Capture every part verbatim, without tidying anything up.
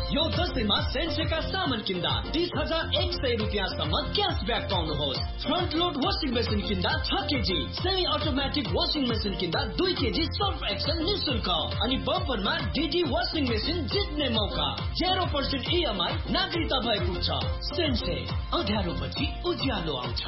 यो दसैँमा सेन्सेका सामान किन्दा तीस हजार एक सय रुपियाँसम्म cashback पाउनुहोस्। Front load washing machine किन्दा छ KG, semi automatic washing machine किन्दा दुई केजी सर्फ एक्सन निशुल्क अनि बम्परमा डिडी वासिङ मेसिन जित्ने मौका। जेरो पर्सेन्ट इएमआई नागरिकता भएको छ। सेन्से अँध्यारो पछि उज्यालो आउँछ।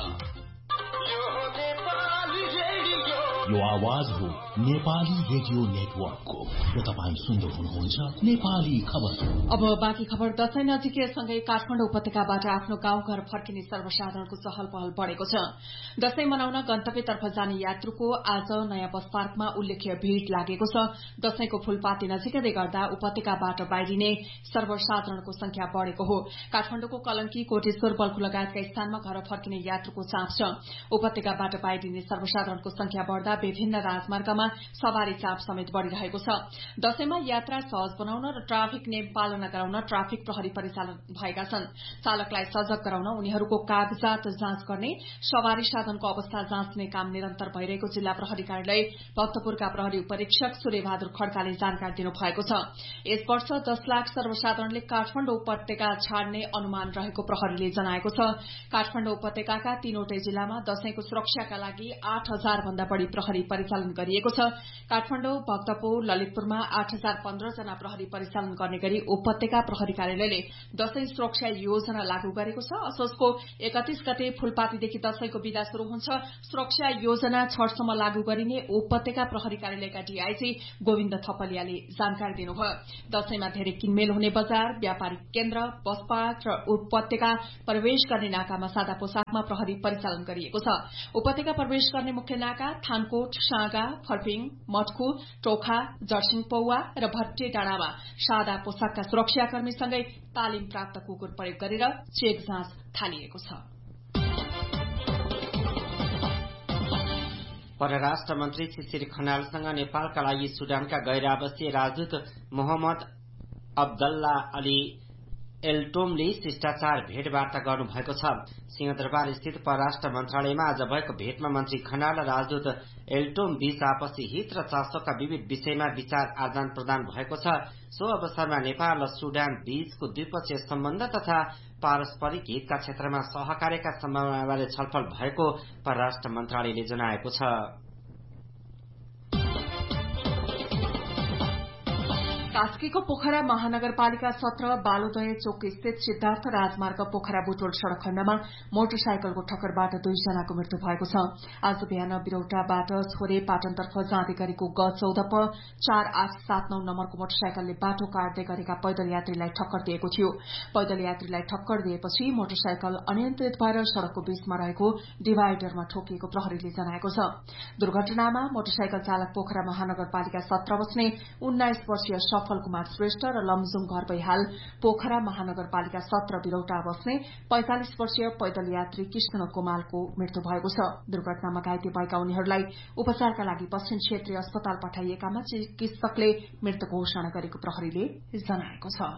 यो आवाज हो नेपाली रेडियो नेटवर्कको र तपाईँ सुन्दै हुनुहुन्छ नेपाली खबर। अब बाँकी खबर। दशैं नजिकैसँगै काठमाडौँ उपत्यकाबाट आफ्नो गाउँ घर फर्किने सर्वसाधारणको चहल पहल बढेको छ। दशैं मनाउन गन्तव्यतर्फ जाने यात्रुको आज नयाँ बस पार्कमा उल्लेख्य भीड़ लागेको छ। दशैंको फूलपाती नजिकै गर्दा उपत्यकाबाट बाहिरिने सर्वसाधारणको संख्या बढ़ेको हो। काठमाडौँको कलंकी, कोटेश्वर, बल्खु लगायतका स्थानमा घर फर्किने यात्रुको चाप छ। उपत्यकाबाट बाहिरिने सर्वसाधारणको संख्या बढ़दा विभिन्न राजमार्गमा सवारी चाप समेत बढ़िरहेको छ। दशैंमा यात्रा सहज बनाउन र ट्राफिक नियम पालना गराउन ट्राफिक प्रहरी परिचालन भएका छन्। चालकलाई सजग गराउन उनीहरूको कागजात जाँच गर्ने, सवारी साधनको अवस्था जाँच्ने काम निरन्तर भइरहेको जिल्ला प्रहरी कार्यालय भक्तपुरका प्रहरी उपरीक्षक सूर्यबहादुर खड्काले जानकारी दिनुभएको छ। यस वर्ष दस लाख सर्वसाधारणले काठमाडौँ उपत्यका छाड्ने अनुमान रहेको प्रहरीले जनाएको छ। काठमाडौँ उपत्यकाका तीनवटै जिल्लामा दशैंको सुरक्षाका लागि आठ हजार भन्दा बढ़ी प्रहरी परिचालन गरिएको छ। काठमाडौँ, भक्तपुर, ललितपुरमा आठ हजार पन्ध्र जना प्रहरी परिचालन गर्ने गरी उपत्यका प्रहरी कार्यालयले दशैं सुरक्षा योजना लागू गरेको छ। असोजको एकतीस गते फूलपातीदेखि दशैंको विदा शुरू हुन्छ। सुरक्षा योजना छठसम्म लागू गरिने उपत्यका प्रहरी कार्यालयका डीआईजी गोविन्द थपलियाले जानकारी दिनुभयो। दशैंमा धेरै किनमेल हुने बजार, व्यापारिक केन्द्र, बस पार्क र उपत्यका प्रवेश गर्ने नाकामा सादा पोसाकमा प्रहरी परिचालन गरिएको छ। उपत्यका प्रवेश गर्ने मुख्य नाका थानकोट, साँगा, फर्पिङ, मटखु, टोखा, जर्सिङ पौवा र भट्टे डाँडामा सादा पोसाकका सुरक्षाकर्मीसँगै तालिम प्राप्त कुकुर प्रयोग गरेर चेक जाँच थालिएको छ। परराष्ट्र मन्त्री शिशिर खनालसँग नेपालका लागि सुडानका गैर आवासीय राजदूत मोहम्मद अब्दल्ला अली एल्टोमले शिष्टाचार भेटवार्ता गर्नुभएको छ। सिंहदरबार स्थित परराष्ट्र मन्त्रालयमा आज भएको भेटमा मन्त्री खनाल र राजदूत एल्टोम बीच आपसी हित र चासोका विविध विषयमा विचार आदान प्रदान भएको छ। सो अवसरमा नेपाल र सुडान बीचको द्विपक्षीय सम्बन्ध तथा पारस्परिक हितका क्षेत्रमा सहकार्यका सम्भावनाबारे छलफल भएको परराष्ट्र मन्त्रालयले जनाएको छ। कास्कीको पोखरा महानगरपालिका सत्र बालोदय चोक स्थित सिद्धार्थ राजमार्ग पोखरा बुटोल सड़क खण्डमा मोटरसाइकलको ठक्करबाट दुईजनाको मृत्यु भएको छ। आज बिहान बिरौटाबाट छोरे पाटनतर्फ जाँदै गरेको ग चौध प चार आठ सात नौ नम्बरको मोटरसाइकलले बाटो काट्दै गरेका पैदल यात्रीलाई ठक्कर दिएको थियो। पैदल यात्रीलाई ठक्कर दिएपछि मोटरसाइकल अनियन्त्रित भएर सड़कको बीचमा रहेको डिभाइडरमा ठोकिएको प्रहरीले जनाएको छ। दुर्घटनामा मोटरसाइकल चालक पोखरा महानगरपालिका सत्र बस्ने उन्नाइस वर्षीय सफल कुमार श्रेष्ठ र लमजुङ घर बैहाल पोखरा महानगरपालिका सत्र बिरौटा बस्ने पैंतालिस वर्षीय पैदल यात्री कृष्ण कुमारको मृत्यु भएको छ। दुर्घटनामा घाइते भएका उनीहरूलाई उपचारका लागि पश्चिम क्षेत्रीय अस्पताल पठाइएकामा चिकित्सकले मृत घोषणा गरेको प्रहरीले जनाएको छ।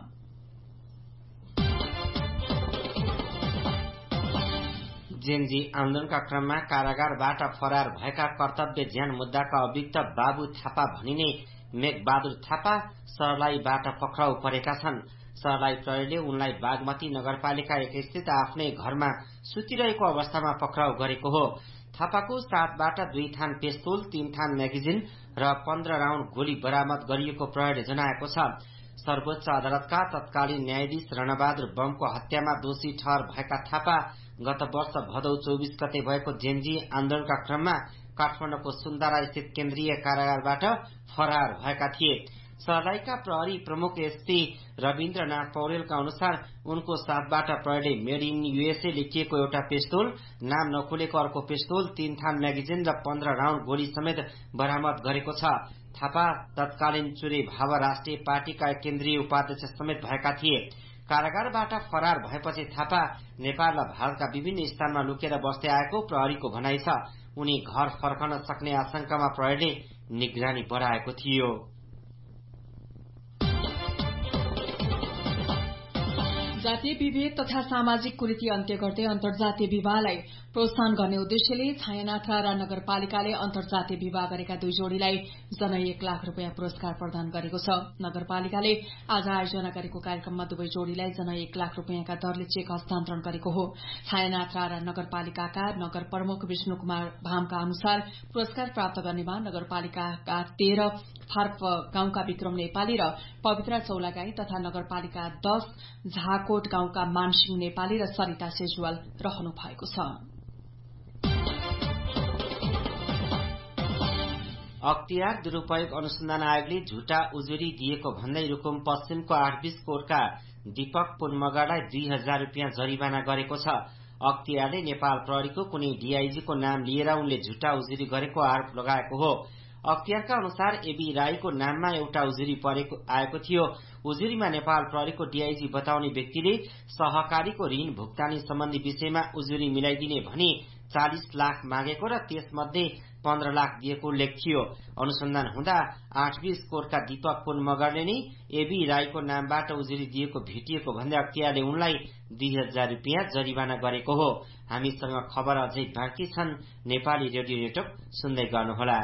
जेनजी आन्दोलनका क्रममा कारागारबाट फरार भएका कर्तव्य ज्यान मुद्दाका अभियुक्त बाबु थापा भनिने मेघबहादुर थापा सर्लाहीबाट पक्राउ परेका छन्। सर्लाही प्रहरीले उनलाई बागमती नगरपालिका एक स्थित आफ्नै घरमा सुतिरहेको अवस्थामा पक्राउ गरेको हो। थापाको साथबाट दुई थान पिस्तोल, तीन थान म्यागजिन र पन्ध्र राउण्ड गोली बरामद गरिएको प्रहरीले जनाएको छ। सर्वोच्च अदालतका तत्कालीन न्यायाधीश रणबहादुर बमको हत्यामा दोषी ठहर भएका थापा गत वर्ष भदौ चौबीस गते भएको जेनजी आन्दोलनका क्रममा काठमाडौँको सुन्दारा स्थित केन्द्रीय कारागारबाट फरार भएका थिए। सर्लाहीका प्रहरी प्रमुख एसपी रविन्द्रनाथ पौडेलका अनुसार उनको साथबाट प्रहरीले मेड इन यूएसए लेखिएको एउटा पिस्तोल, नाम नखुलेको अर्को पिस्तोल, तीन थान म्यागजिन र पन्ध्र राउण्ड गोली समेत बरामद गरेको छ। थापा तत्कालीन चुरे भाव राष्ट्रिय पार्टीका केन्द्रीय उपाध्यक्ष समेत भएका थिए। कारागारबाट फरार भएपछि थापा नेपाल र भारतका विभिन्न स्थानमा लुकेर बस्दै आएको प्रहरीको भनाइ छ। उनी घर फर्कन सक्ने आशंकामा प्रहरीले निगरानी बढाएको थियो। जातीय विभेद तथा सामाजिक कुरीति अन्त्य गर्दै अन्तर्जातीय विवाहलाई प्रोत्साहन गर्ने उद्देश्यले छायानाथरा र नगरपालिकाले अन्तर्जातीय विवाह गरेका दुई जोड़ीलाई जनै एक लाख रूपियाँ पुरस्कार प्रदान गरेको छ। नगरपालिकाले आज आयोजना गरेको कार्यक्रममा दुवै जोड़ीलाई जनै एक लाख रूपियाँका दरले चेक हस्तान्तरण गरेको हो। छायानाथरा र नगरपालिकाका नगर प्रमुख विष्णु कुमार भामका अनुसार पुरस्कार प्राप्त गर्नेमा नगरपालिकाका तेह्र फार्प गाउँका विक्रम नेपाली र पवित्रा चौलागाई तथा नगरपालिका दश झाकोट गाउँका मानसिंह नेपाली र सरिता सेजुवाल रहनु भएको छ। अख्तियार दुरूपयोग अनुसन्धान आयोगले झुटा उजुरी दिएको भन्दै रुकुम पश्चिमको आठबीस कोटका दीपक पुनमगरलाई दुई हजार रूपियाँ जरिवाना गरेको छ। अख्तियारले नेपाल प्रहरीको कुनै डीआईजीको नाम लिएर उनले झुटा उजुरी गरेको आरोप लगाएको हो। अख्तियारका अनुसार एबी राईको नाममा एउटा उजुरी परेको आएको थियो। उजुरीमा नेपाल प्रहरीको डीआईजी बताउने व्यक्तिले सहकारीको ऋण भुक्तानी सम्बन्धी विषयमा उजुरी मिलाइदिने भनी चालिस लाख मागेको र त्यसमध्ये पन्ध्र लाख दिएको उल्लेख थियो। अनुसन्धान हुँदा आठबीस कोटका दीपक पुनमगरले नै एबी राईको नामबाट उजुरी दिएको भेटिएको भन्दै अख्तियारले उनलाई दुई हजार रूपियाँ जरिवाना गरेको हो। हामीसँग खबर अझै बाँकी छन्। नेपाली रेडियो नेटवर्क सुन्दै गर्नुहोला।